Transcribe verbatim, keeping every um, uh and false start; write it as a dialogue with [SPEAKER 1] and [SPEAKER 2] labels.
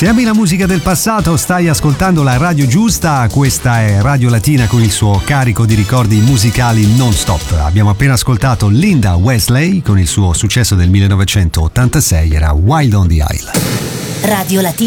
[SPEAKER 1] Se ami la musica del passato, stai ascoltando la radio giusta. Questa è Radio Latina con il suo carico di ricordi musicali non stop. Abbiamo appena ascoltato Linda Wesley con il suo successo del millenovecentottantasei, era Wild on the Isle.
[SPEAKER 2] Radio Latina.